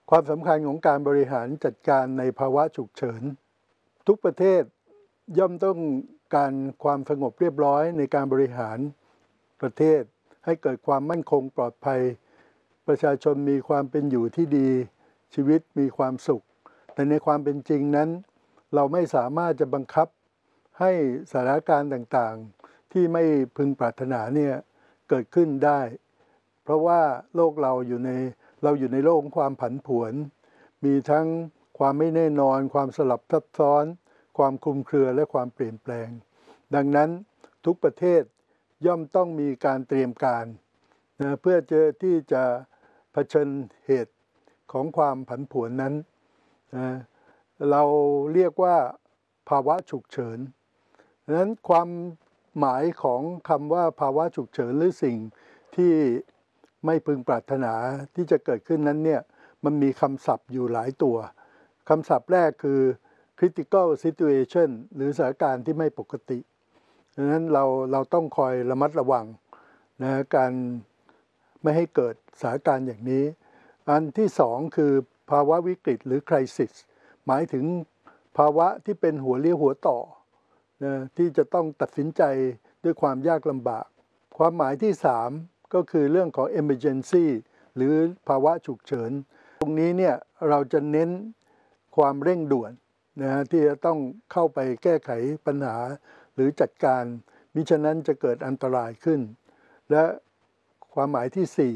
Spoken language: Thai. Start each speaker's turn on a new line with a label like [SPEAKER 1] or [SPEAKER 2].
[SPEAKER 1] ความสำคัญของการบริหารจัดการในภาวะฉุกเฉินทุกประเทศย่อมต้องการความสงบเรียบร้อยในการบริหารประเทศให้เกิดความมั่นคงปลอดภัยประชาชนมีความเป็นอยู่ที่ดีชีวิตมีความสุขแต่ในความเป็นจริงนั้นเราไม่สามารถจะบังคับให้สถานการณ์ต่างๆที่ไม่พึงปรารถนาเนี่ยเกิดขึ้นได้เพราะว่าโลกเราอยู่ในโลกของความผันผวนมีทั้งความไม่แน่นอนความสลับซับซ้อนความคลุมเครือและความเปลี่ยนแปลงดังนั้นทุกประเทศย่อมต้องมีการเตรียมการเพื่อที่จะเผชิญเหตุของความผันผวนนั้นเราเรียกว่าภาวะฉุกเฉินดังนั้นความหมายของคำว่าภาวะฉุกเฉินหรือสิ่งที่ไม่พึงปรารถนาที่จะเกิดขึ้นนั้นเนี่ยมันมีคำศัพท์อยู่หลายตัวคำศัพท์แรกคือ critical situation หรือสถานการณ์ที่ไม่ปกติดังนั้นเราต้องคอยระมัดระวังการไม่ให้เกิดสถานการณ์อย่างนี้อันที่สองคือภาวะวิกฤตหรือ crisis หมายถึงภาวะที่เป็นหัวเลี้ยวหัวต่อที่จะต้องตัดสินใจด้วยความยากลำบากความหมายที่สามก็คือเรื่องของ emergency หรือภาวะฉุกเฉินตรงนี้เนี่ยเราจะเน้นความเร่งด่วนที่จะต้องเข้าไปแก้ไขปัญหาหรือจัดการมิฉะนั้นจะเกิดอันตรายขึ้นและความหมายที่สี่